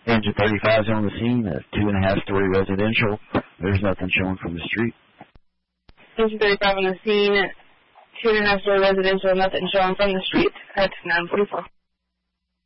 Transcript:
Engine 35 is on the scene, a 2.5-story residential. There's nothing showing from the street. Engine 35 on the scene, 2.5-story residential, nothing showing from the street at 944.